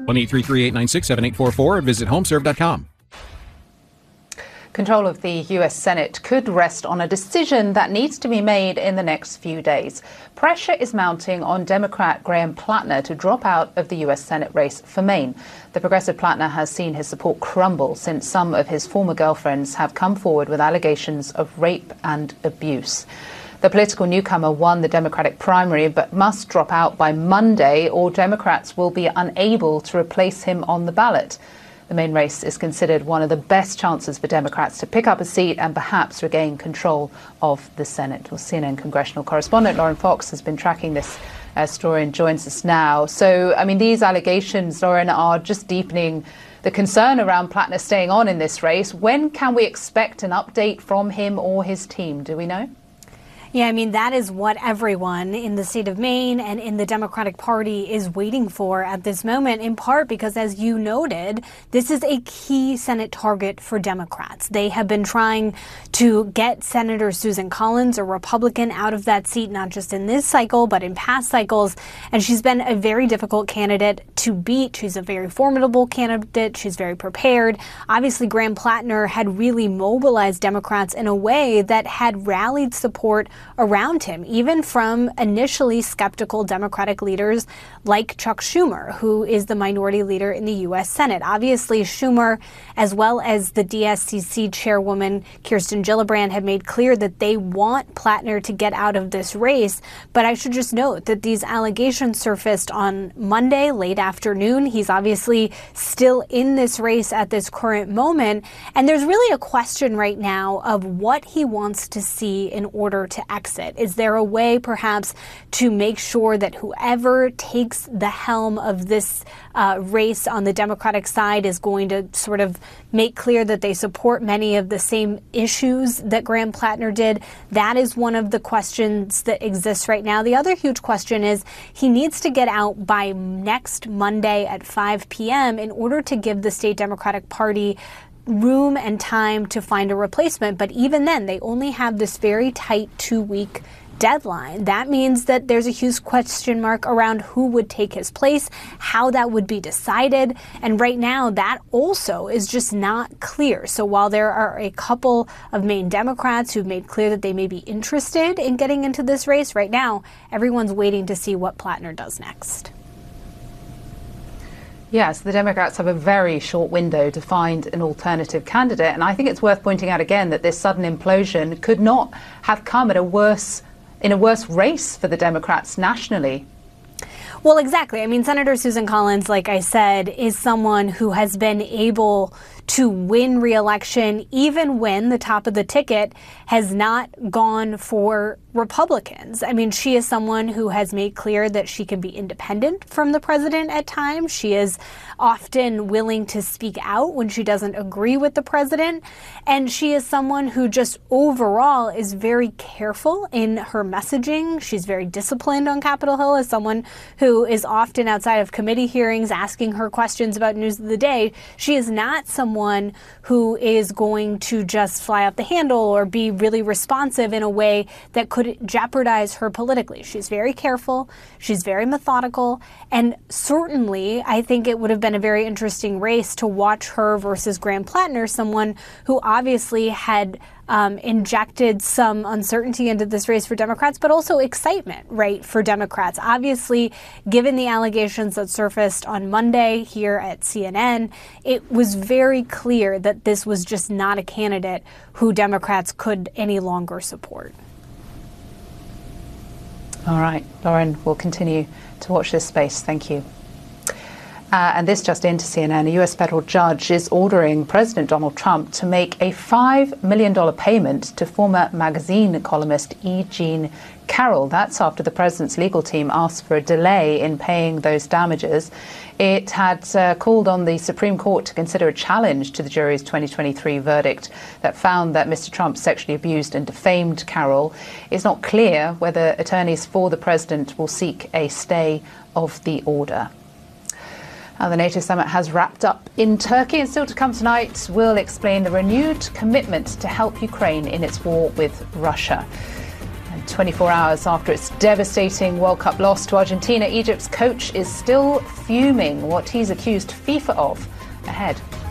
1-833-896-7844 or visit homeserve.com. Control of the U.S. Senate could rest on a decision that needs to be made in the next few days. Pressure is mounting on Democrat Graham Plattner to drop out of the U.S. Senate race for Maine. The progressive Plattner has seen his support crumble since some of his former girlfriends have come forward with allegations of rape and abuse. The political newcomer won the Democratic primary but must drop out by Monday or Democrats will be unable to replace him on the ballot. The Maine race is considered one of the best chances for Democrats to pick up a seat and perhaps regain control of the Senate. Well, CNN congressional correspondent Lauren Fox has been tracking this story and joins us now. So, I mean, these allegations, Lauren, are just deepening the concern around Plattner staying on in this race. When can we expect an update from him or his team? Do we know? Yeah, I mean, that is what everyone in the state of Maine and in the Democratic Party is waiting for at this moment, in part because, as you noted, this is a key Senate target for Democrats. They have been trying to get Senator Susan Collins, a Republican, out of that seat, not just in this cycle, but in past cycles. And she's been a very difficult candidate to beat. She's a very formidable candidate. She's very prepared. Obviously, Graham Plattner had really mobilized Democrats in a way that had rallied support around him, even from initially skeptical Democratic leaders like Chuck Schumer, who is the minority leader in the U.S. Senate. Obviously, Schumer, as well as the DSCC chairwoman Kirsten Gillibrand, have made clear that they want Plattner to get out of this race. But I should just note that these allegations surfaced on Monday, late afternoon. He's obviously still in this race at this current moment. And there's really a question right now of what he wants to see in order to exit. Is there a way perhaps to make sure that whoever takes the helm of this race on the Democratic side is going to sort of make clear that they support many of the same issues that Graham Plattner did? That is one of the questions that exists right now. The other huge question is he needs to get out by next Monday at 5 p.m. in order to give the state Democratic Party room and time to find a replacement. But even then, they only have this very tight 2-week deadline. That means that there's a huge question mark around who would take his place, how that would be decided. And right now, that also is just not clear. So while there are a couple of Maine Democrats who've made clear that they may be interested in getting into this race, right now, everyone's waiting to see what Plattner does next. Yes, the Democrats have a very short window to find an alternative candidate. And I think it's worth pointing out again that this sudden implosion could not have come in a worse race for the Democrats nationally. Well, exactly. I mean, Senator Susan Collins, like I said, is someone who has been able to win re-election even when the top of the ticket has not gone for Republicans. I mean, she is someone who has made clear that she can be independent from the president at times. She is often willing to speak out when she doesn't agree with the president. And she is someone who just overall is very careful in her messaging. She's very disciplined on Capitol Hill as someone who is often outside of committee hearings asking her questions about news of the day. She is not someone who is going to just fly off the handle or be really responsive in a way that could jeopardize her politically. She's very careful. She's very methodical. And certainly, I think it would have been a very interesting race to watch her versus Graham Plattner, someone who obviously had injected some uncertainty into this race for Democrats, but also excitement, right, for Democrats. Obviously, given the allegations that surfaced on Monday here at CNN, it was very clear that this was just not a candidate who Democrats could any longer support. All right, Lauren, we'll continue to watch this space. Thank you. And this just into CNN, a U.S. federal judge is ordering President Donald Trump to make a $5 million payment to former magazine columnist E. Jean Carroll. That's after the president's legal team asked for a delay in paying those damages. It had called on the Supreme Court to consider a challenge to the jury's 2023 verdict that found that Mr. Trump sexually abused and defamed Carroll. It's not clear whether attorneys for the president will seek a stay of the order. The NATO summit has wrapped up in Turkey, and still to come tonight, we'll explain the renewed commitment to help Ukraine in its war with Russia. And 24 hours after its devastating World Cup loss to Argentina, Egypt's coach is still fuming what he's accused FIFA of. Ahead.